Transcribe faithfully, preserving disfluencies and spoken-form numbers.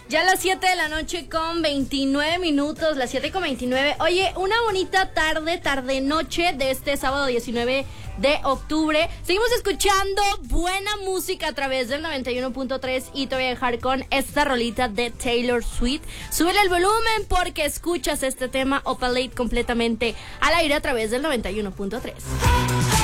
Ya a las siete de la noche con veintinueve minutos, las siete con veintinueve. Oye, una bonita tarde, tarde-noche de este sábado diecinueve de octubre. Seguimos escuchando buena música a través del noventa y uno punto tres y te voy a dejar con esta rolita de Taylor Swift. Súbele el volumen porque escuchas este tema Opalate completamente al aire a través del noventa y uno punto tres.